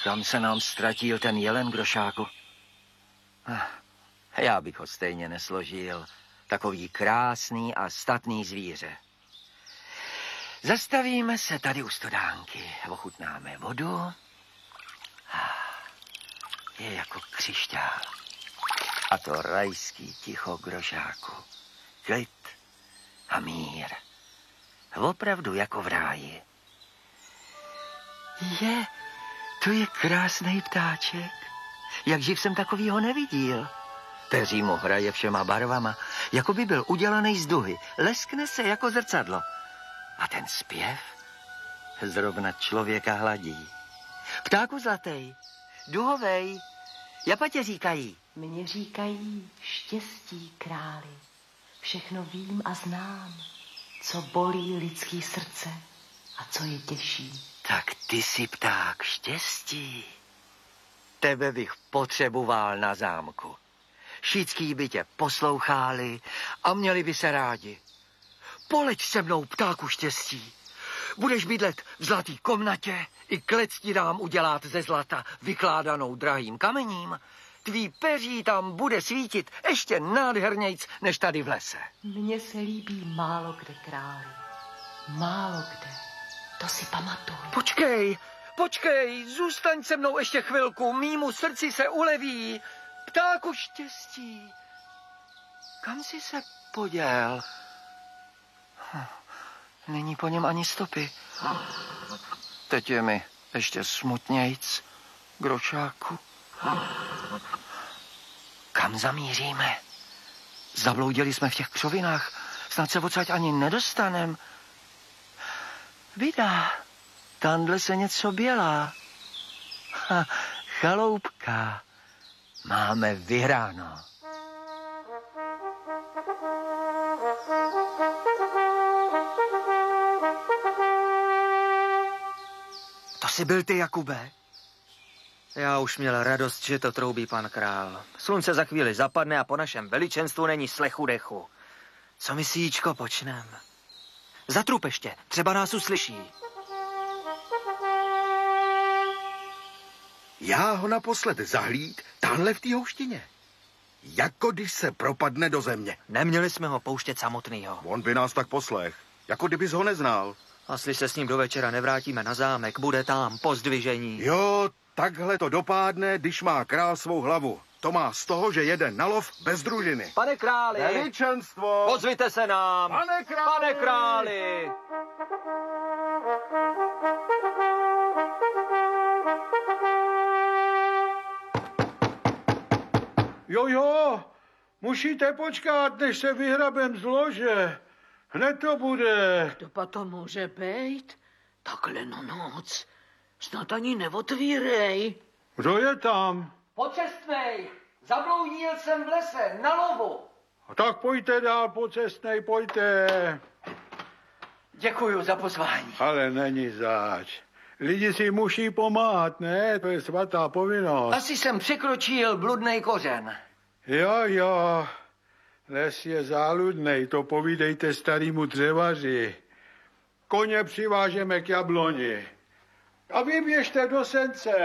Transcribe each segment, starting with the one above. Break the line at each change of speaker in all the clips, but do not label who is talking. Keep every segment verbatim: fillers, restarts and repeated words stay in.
Kam se nám ztratil ten jelen, Grošáku? Já bych ho stejně nesložil. Takový krásný a statný zvíře. Zastavíme se tady u studánky. Ochutnáme vodu. Je jako křišťál. A to rajský ticho, Grošáku. Klid a mír. Opravdu jako v ráji. Je, to je krásný ptáček. Jak živ jsem takovýho neviděl. Peří mu hraje všema barvama, jako by byl udělaný z duhy. Leskne se jako zrcadlo. A ten zpěv zrovna člověka hladí. Ptáku zlatej, duhovej, japatě říkají.
Mně říkají štěstí, králi. Všechno vím a znám, co bolí lidský srdce a co je těší.
Tak ty jsi pták štěstí. Tebe bych potřeboval na zámku. Šítský by tě poslouchali a měli by se rádi. Poleď se mnou, ptáku štěstí. Budeš bydlet v zlatý komnatě, i klec ti dám udělat ze zlata, vykládanou drahým kamením. Tvý peří tam bude svítit ještě nádhernějc, než tady v lese.
Mně se líbí málo kde, králi. Málo kde. To si pamatuj.
Počkej, počkej, zůstaň se mnou ještě chvilku, mýmu srdci se uleví. Ptáku štěstí, kam jsi se poděl? Hm, není po něm ani stopy. Teď je mi ještě smutnějc, Grošáku. Kam zamíříme? Zabloudili jsme v těch křovinách, snad se odsaď ani nedostanem. Vidá, tamhle se něco bělá. Ha, chaloupka. Máme vyhráno. To jsi byl ty, Jakube?
Já už měl radost, že to troubí pan král. Slunce za chvíli zapadne a po našem veličenstvu není slechu dechu. Co my si, Jíčko, počnem? Zatrup ještě, třeba nás uslyší.
Já ho naposled zahlíd tamhle v té houštině. Jako když se propadne do země.
Neměli jsme ho pouštět samotnýho.
On by nás tak poslech, jako kdybys ho neznal.
Jestli se s ním do večera nevrátíme na zámek, bude tam po zdvižení.
Jo, takhle to dopadne, když má král svou hlavu. To má z toho, že jede na lov bez družiny.
Pane králi!
Veličenstvo!
Ozvěte se nám!
Pane králi!
Pane králi!
Jo, jo, musíte počkat, než se vyhrabem z lože. Hned to bude.
Kdo pa to může být? Takhle na noc. Snad ani neotvírej.
Kdo je tam?
Počestnej, zabloudil jsem v lese, na lovu.
Tak pojďte dál, pocestnej, pojďte.
Děkuju za pozvání.
Ale není zač. Lidi si musí pomáhat, ne? To je svatá povinnost.
Asi jsem překročil bludnej kořen.
Jo, jo. Les je záludnej, to povídejte starýmu dřevaři. Koně přivážeme k jabloni. A vy běžte do sence.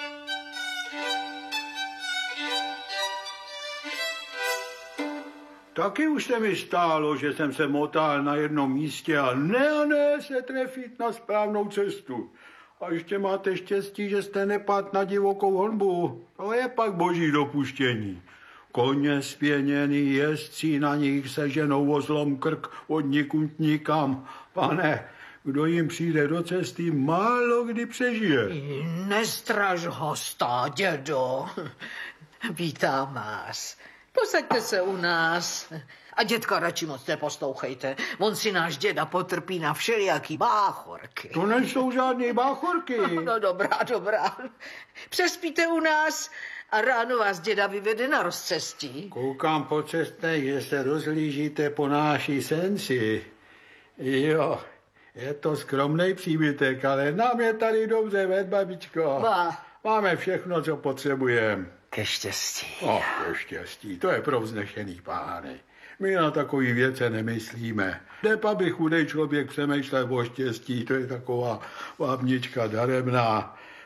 Taky už se mi stálo, že jsem se motal na jednom místě a ne a ne se trefit na správnou cestu. A ještě máte štěstí, že jste nepad na divokou honbu. To je pak boží dopuštění. Koně spěněný, jezdci na nich se ženou o zlom krk od nikud nikam. Pane, kdo jim přijde do cesty, málo kdy přežije.
Nestraž hosta, dědo. Vítám vás. Posaďte se u nás. A dětka radši moc neposlouchejte. On si náš děda potrpí na všelijaký báchorky.
To nejsou žádné báchorky.
No dobrá, dobrá. Přespíte u nás a ráno vás děda vyvede na rozcestí.
Koukám po cestě, že se rozlížíte po náší senci. Jo, je to skromný příbytek, ale nám je tady dobře, ved, babičko.
Má.
Máme všechno, co potřebujeme.
Ke štěstí.
O, ke štěstí, to je pro vznešený pány. My na takový věce nemyslíme. Jde, aby chudej člověk přemýšlel o štěstí, to je taková vábnička daremná.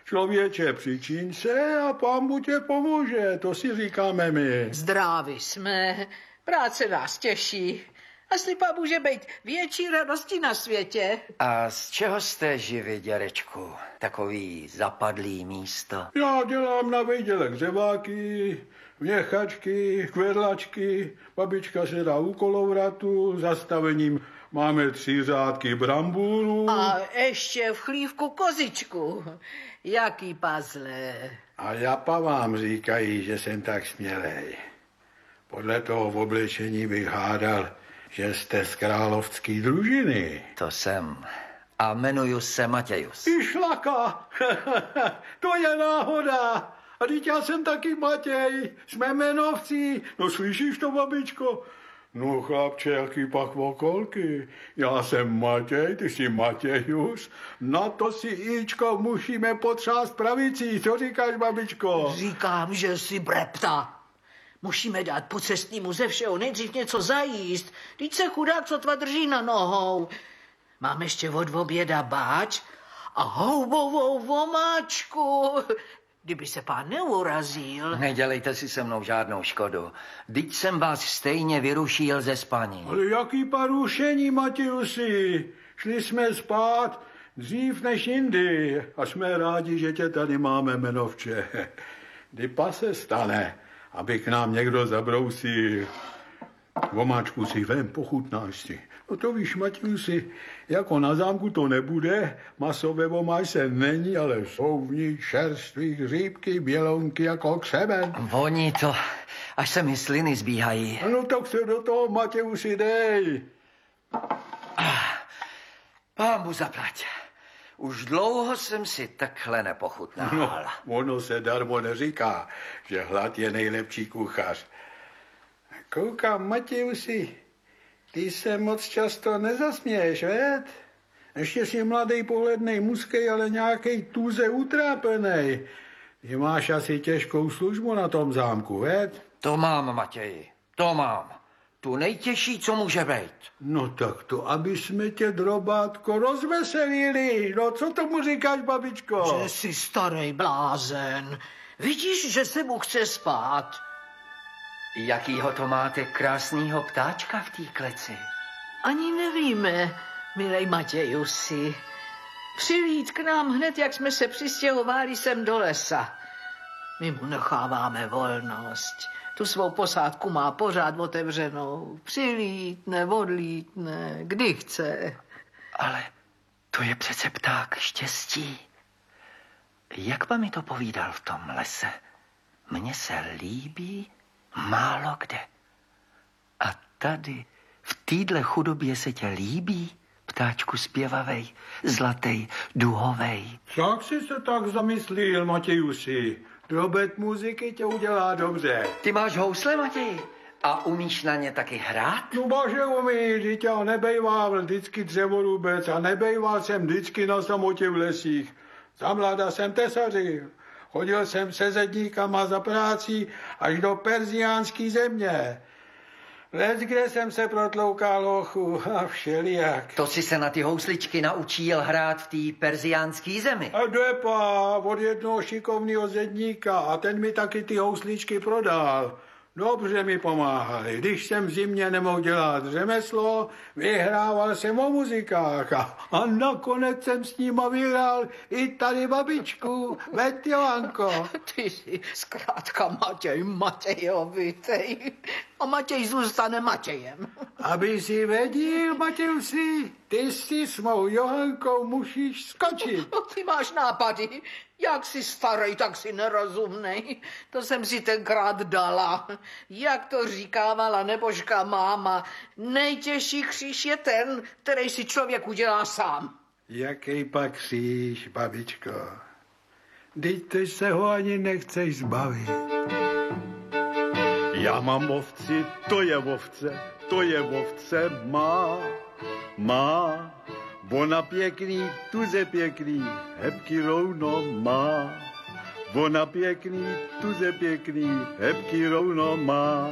Člověče, přičiň se a pán Bůh tě pomůže, to si říkáme my.
Zdraví jsme, práce nás těší. A slipa může být větší radosti na světě.
A z čeho jste živi, dědečku? Takový zapadlý místo.
Já dělám na výdělek řeváky, měchačky, kvedlačky, babička se dá u kolovratu, zastavením máme tři řádky brambůrů.
A ještě v chlívku kozičku. Jaký pazle.
A japa vám říkají, že jsem tak smělej. Podle toho v oblečení bych hádal, že jste z královské družiny.
To jsem. A jmenuju se Matějus.
Ty šlaka, to je náhoda. A teď já jsem taky Matěj, jsme jmenovci. No slyšíš to, babičko? No chlapče, jaký pak okolky. Já jsem Matěj, ty jsi Matějus. Na to si, Ičko, musíme potřást pravicí. Co říkáš, babičko?
Říkám, že jsi brepta. Musíme dát pocestnímu ze všeho nejdřív něco zajíst. Teď se chudák sotva drží na nohou. Mám ještě od oběda báč a houbovou vomáčku. Kdyby se pán neurazil.
Nedělejte si se mnou žádnou škodu. Vždyť jsem vás stejně vyrušil ze spaní.
Ale jaký parušení, Matějusi? Šli jsme spát dřív než jindy a jsme rádi, že tě tady máme, jmenovče. Kdy se stane, aby k nám někdo zabrousil. Vomáčku si vem, pochutnáš si. No to víš, Matějusi, jako na zámku to nebude, masové vomáčce není, ale jsou v ní čerství hříbky, bělounky jako křemen.
Voní to, až se mi sliny zbíhají.
No tak se do toho, Matějusi, dej.
Pán mu zaplať. Už dlouho jsem si takhle nepochutnal.
No, ono se darmo neříká, že hlad je nejlepší kuchař. Koukám, Matějusi, ty se moc často nezasměješ, věd? Ještě jsi mladý, pohlednej, muskej, ale nějakej tuze utrápenej. Ty máš asi těžkou službu na tom zámku, věd?
To mám, Matěji, to mám. Tu nejtěžší, co může být.
No tak to, aby jsme tě, drobátko, rozveselili. No co tomu říkáš, babičko?
Že jsi starý blázen. Vidíš, že se mu chce spát.
Jakýho to máte krásnýho ptáčka v té kleci?
Ani nevíme, milej Matějusi. Přilít k nám hned, jak jsme se přistěhovali sem do lesa. My mu necháváme volnost. Tu svou posádku má pořád otevřenou. Přilítne, odlítne, kdy chce.
Ale to je přece pták štěstí. Jak by mi to povídal v tom lese? Mně se líbí málo kde. A tady, v téhle chudobě se tě líbí, ptáčku zpěvavej, zlatej, duhovej.
Jak jsi se tak zamyslil, Matějusi? Drobet muziky tě udělá dobře.
Ty máš housle, Matěj? A umíš na ně taky hrát?
No bože umí, dítě, já nebejval vždycky dřevorubec a nebejval jsem vždycky na samotě v lesích. Za mlada jsem tesařil. Chodil jsem se zedníkama za práci až do perziánský země. Lec, kde jsem se protloukal lochu a všelijak.
To si se na ty housličky naučil hrát v té perziánské zemi.
A depa od jednoho šikovného zedníka a ten mi taky ty housličky prodal. Dobře mi pomáhali. Když jsem v zimě nemohl dělat řemeslo, vyhrával jsem o muzikách a, a nakonec jsem s nima vyhrál i tady babičku, veď Johanko.
Ty jsi zkrátka Matěj Matějovitej. A Matěj zůstane Matějem.
Aby si věděl, Matějusi, ty si s mou Johankou musíš skočit.
No, ty máš nápady. Jak jsi starý, tak jsi nerozumnej. To jsem si tenkrát dala. Jak to říkávala nebožka máma, nejtěžší kříž je ten, který si člověk udělá sám.
Jaký pak kříž, babičko? Vždyť ty se ho ani nechceš zbavit. Já mám ovci, to je ovce, to je ovce má, má. Ona pěkný, tuze pěkný, hebky rovno má. Ona pěkný, tuze pěkný, hebky rovno má.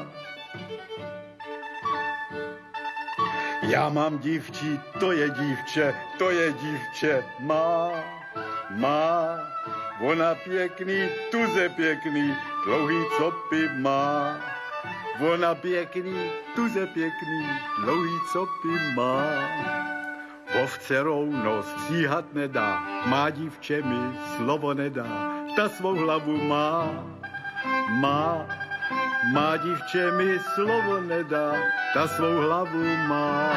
Já mám dívčí, to je dívče, to je dívče, má, má. Ona pěkný, tuze pěkný, dlouhý copy má. Ona pěkný, tuze pěkný, dlouhý copy má. Ovce rovno stříhat nedá, má dívče mi slovo nedá, ta svou hlavu má, má. Má dívče mi slovo nedá, ta svou hlavu má.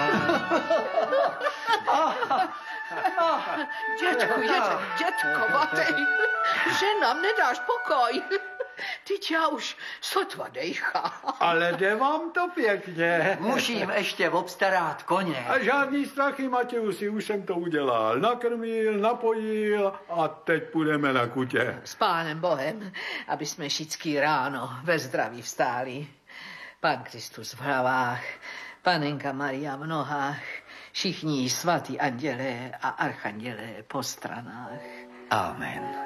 Dětku, dětku, dětko, Matej, že nám nedáš pokoj. Teď já už sotva dejchám.
Ale jde vám to pěkně.
Musím ještě obstarat koně.
A žádný strachy, Matějusi, už jsem to udělal. Nakrmil, napojil a teď půjdeme na kutě.
S pánem Bohem, aby jsme všichni ráno ve zdraví vstáli. Pán Kristus v hlavách, Panenka Maria v nohách, všichni svatí andělé a archandělé po stranách.
Amen.